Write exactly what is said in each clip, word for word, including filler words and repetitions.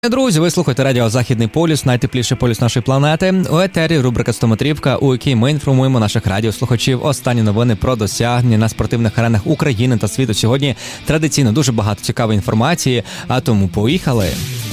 Друзі, ви слухаєте радіо «Західний полюс», найтепліший полюс нашої планети. У етері рубрика «Стометрівка», у якій ми інформуємо наших радіослухачів останні новини про досягнення на спортивних аренах України та світу. Сьогодні традиційно дуже багато цікавої інформації, а тому поїхали!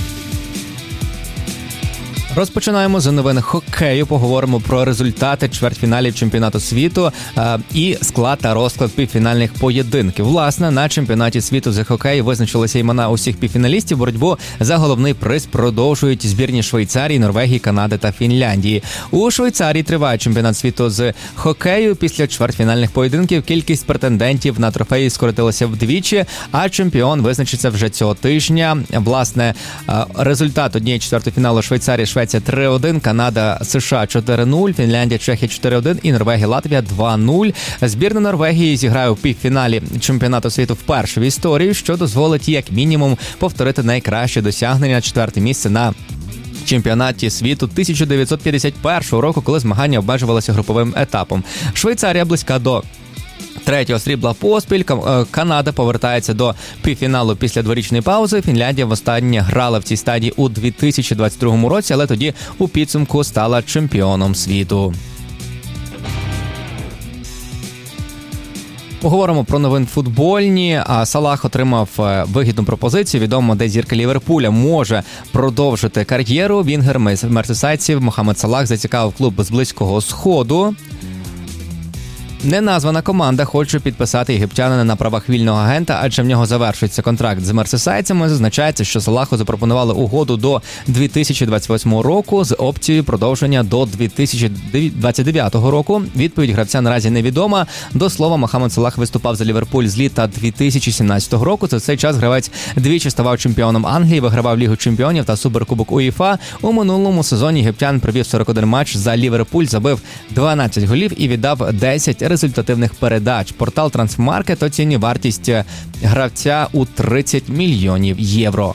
Розпочинаємо з новин хокею. Поговоримо про результати чвертьфіналів чемпіонату світу а, і склад та розклад півфінальних поєдинків. Власне, на чемпіонаті світу з хокею визначилися імена усіх півфіналістів. Боротьбу за головний приз продовжують збірні Швейцарії, Норвегії, Канади та Фінляндії. У Швейцарії триває чемпіонат світу з хокею. Після чвертьфінальних поєдинків кількість претендентів на трофеї скоротилася вдвічі, а чемпіон визначиться вже цього тижня. Власне, результат однієї четвертої фіналу Швейцарії Швеція три один, Канада, США чотири нуль, Фінляндія, Чехія чотири один і Норвегія, Латвія два нуль. Збірна Норвегії зіграє у півфіналі чемпіонату світу вперше в історії, що дозволить як мінімум повторити найкраще досягнення на четверте місце на чемпіонаті світу тисяча дев'ятсот п'ятдесят першого року, коли змагання обмежувалися груповим етапом. Швейцарія близька до третього срібла поспіль. Канада повертається до півфіналу після дворічної паузи. Фінляндія востаннє грала в цій стадії у дві тисячі двадцять другому році, але тоді у підсумку стала чемпіоном світу. Поговоримо про новини футбольні. Салах отримав вигідну пропозицію. Відомо, де зірка Ліверпуля може продовжити кар'єру. Вінгер мерсисайдців Мохамед Салах зацікавив клуб з Близького Сходу. Неназвана команда хоче підписати єгиптянина на правах вільного агента, адже в нього завершується контракт з мерсисайдцями. Зазначається, що Салаху запропонували угоду до дві тисячі двадцять восьмого року з опцією продовження до дві тисячі двадцять дев'ятого року. Відповідь гравця наразі невідома. До слова, Мохамед Салах виступав за Ліверпуль з літа дві тисячі сімнадцятого року. За цей час гравець двічі ставав чемпіоном Англії, вигравав Лігу чемпіонів та Суперкубок УЄФА. У минулому сезоні єгиптян провів сорок один матч за Ліверпуль, забив дванадцять голів і віддав десять результативних передач. Портал Трансфермаркет оцінює вартість гравця у тридцять мільйонів євро.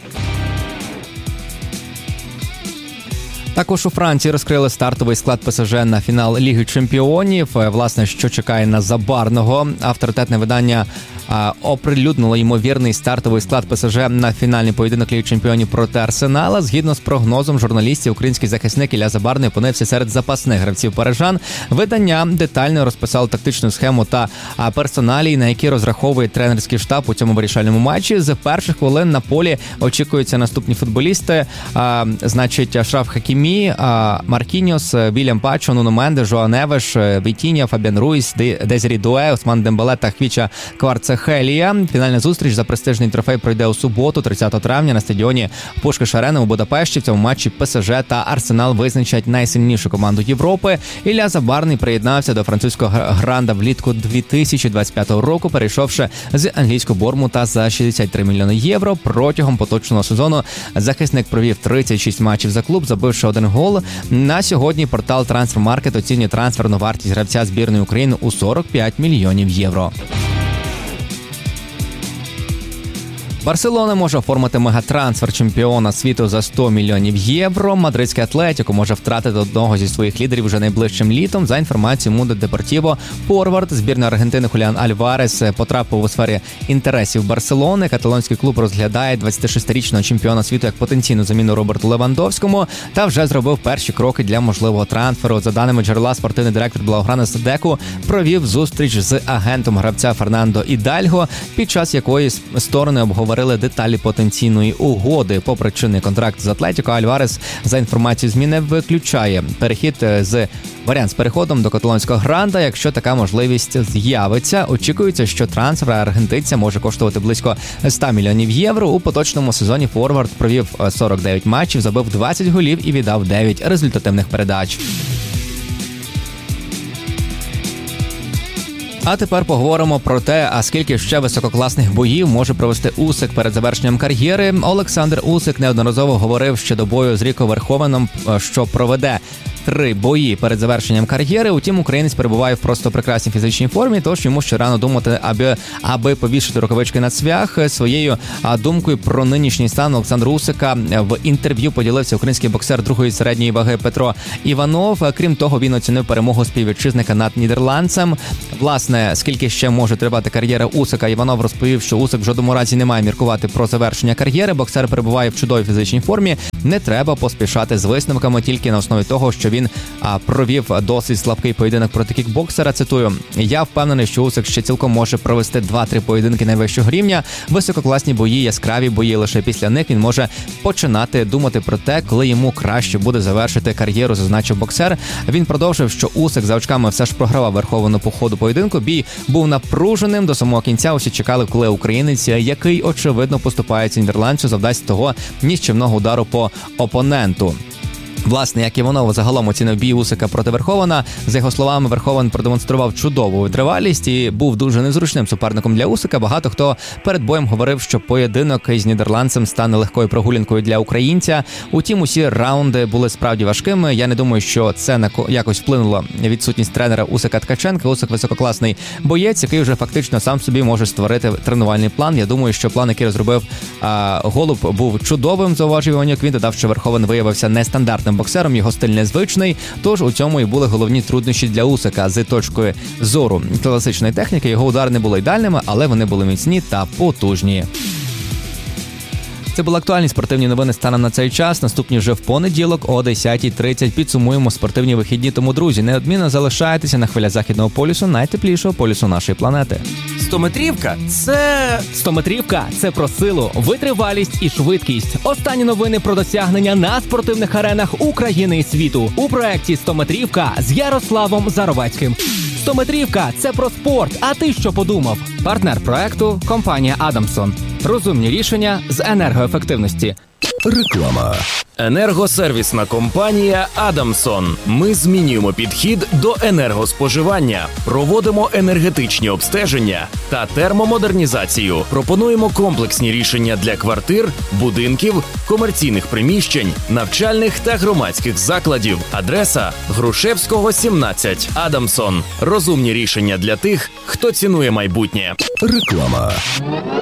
Також у Франції розкрили стартовий склад ПСЖ на фінал Ліги чемпіонів. Власне, що чекає на Забарного. Авторитетне видання а, оприлюднило ймовірний стартовий склад ПСЖ на фінальний поєдинок Ліги чемпіонів проти Арсенала. Згідно з прогнозом журналістів, український захисник Ілля Забарний опинився серед запасних гравців парижан. Видання детально розписало тактичну схему та а, персоналії, на які розраховує тренерський штаб у цьому вирішальному матчі. З перших хвилин на полі очікуються наступні футболісти. А, значить, Ашраф Хакімі, Маркіньос, Вільям Пачо, Нуно Менде, Жоа Невеш, Вітіння, Фабіан Руїс, Дезірі Дуе, Осман Дембеле та Хвіча Кварцехелія. Фінальна зустріч за престижний трофей пройде у суботу, тридцятого травня, на стадіоні Пушкаш-Арена у Будапешті. В цьому матчі ПСЖ та Арсенал визначать найсильнішу команду Європи. Ілля Забарний приєднався до французького гранда влітку дві тисячі двадцять п'ятого року, перейшовши з англійського Бормута за шістдесят три мільйони євро. Протягом поточного сезону захисник провів тридцять шість матчів за клуб, забивши один гол. На сьогодні портал Трансфермаркет оцінює трансферну вартість гравця збірної України у сорок п'ять мільйонів євро. Барселона може оформити мегатрансфер чемпіона світу за сто мільйонів євро. Мадридський Атлетіко може втратити одного зі своїх лідерів вже найближчим літом. За інформацією Mundo Deportivo, форвард збірної Аргентини Хуліан Альварес потрапив у сфері інтересів Барселони. Каталонський клуб розглядає двадцятишестирічного чемпіона світу як потенційну заміну Роберту Левандовському та вже зробив перші кроки для можливого трансферу. За даними джерела, спортивний директор Блауграна Садеку провів зустріч з агентом гравця Фернандо Ідальго, під час якої сторони обговорили деталі потенційної угоди. Попри чинний контракт з Атлетіко, Альварес, за інформацією ЗМІ, не виключає перехід з варіант з переходом до каталонського гранда, якщо така можливість з'явиться. Очікується, що трансфер аргентинця може коштувати близько сто мільйонів євро. У поточному сезоні форвард провів сорок дев'ять матчів, забив двадцять голів і віддав дев'ять результативних передач. А тепер поговоримо про те, а скільки ще висококласних боїв може провести Усик перед завершенням кар'єри. Олександр Усик неодноразово говорив ще до бою з Ріко Верховеном, що проведе три бої перед завершенням кар'єри. Утім, українець перебуває в просто прекрасній фізичній формі, тож йому ще рано думати, аби, аби повішати рукавички на цвях. Своєю думкою про нинішній стан Олександра Усика в інтерв'ю поділився український боксер другої середньої ваги Петро Іванов. Крім того, він оцінив перемогу співвітчизника над нідерландцем. Власне, скільки ще може тривати кар'єра Усика, Іванов розповів, що Усик в жодному разі не має міркувати про завершення кар'єри. Боксер перебуває в чудовій фізичній формі. Не треба поспішати з висновками тільки на основі того, що він а, провів досить слабкий поєдинок проти кікбоксера. Цитую: «Я впевнений, що Усик ще цілком може провести два-три поєдинки найвищого рівня. Висококласні бої, яскраві бої. Лише після них він може починати думати про те, коли йому краще буде завершити кар'єру», зазначив боксер. Він продовжив, що Усик за очками все ж програвав верховину по ходу поєдинку. Бій був напруженим до самого кінця. Усі чекали, коли українець, який очевидно поступається нідерландцю, завдасть того нищівного удару по опоненту. Власне, як Іванов загалом оцінив бій Усика проти Верховена. За його словами, Верховен продемонстрував чудову витривалість і був дуже незручним суперником для Усика. Багато хто перед боєм говорив, що поєдинок із нідерландцем стане легкою прогулянкою для українця. Утім, усі раунди були справді важкими. Я не думаю, що це на якось вплинуло відсутність тренера Усика Ткаченка. Усик висококласний боєць, який вже фактично сам собі може створити тренувальний план. Я думаю, що план, який розробив а, Голуб, був чудовим, зауважив Іванюк. Він додав, що Верховен виявився нестандартним боксером, його стиль незвичний, тож у цьому і були головні труднощі для Усика. З точки зору класичної техніки його удари не були ідеальними, але вони були міцні та потужні. Це були актуальні спортивні новини станом на цей час. Наступні вже в понеділок о десята тридцять. Підсумуємо спортивні вихідні. Тому, друзі, неодмінно залишайтеся на хвилях Західного полюсу, найтеплішого полюсу нашої планети. Стометрівка – це... Стометрівка – це про силу, витривалість і швидкість. Останні новини про досягнення на спортивних аренах України і світу. У проєкті «Стометрівка» з Ярославом Заровецьким. Стометрівка – це про спорт. А ти що подумав? Партнер проекту – компанія «Адамсон». Розумні рішення з енергоефективності. Реклама. Енергосервісна компанія «Адамсон». Ми змінюємо підхід до енергоспоживання, проводимо енергетичні обстеження та термомодернізацію. Пропонуємо комплексні рішення для квартир, будинків, комерційних приміщень, навчальних та громадських закладів. Адреса – Грушевського, сімнадцять. «Адамсон». Розумні рішення для тих, хто цінує майбутнє. Реклама.